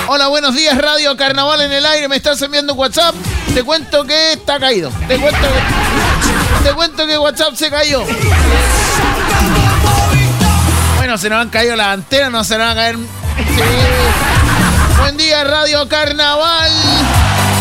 Hola, buenos días, Radio Carnaval en el aire. Me estás enviando WhatsApp. Te cuento que está caído. Te cuento que WhatsApp se cayó. Bueno, se nos han caído las antenas, no se nos van a caer. Sí. Buen día, Radio Carnaval.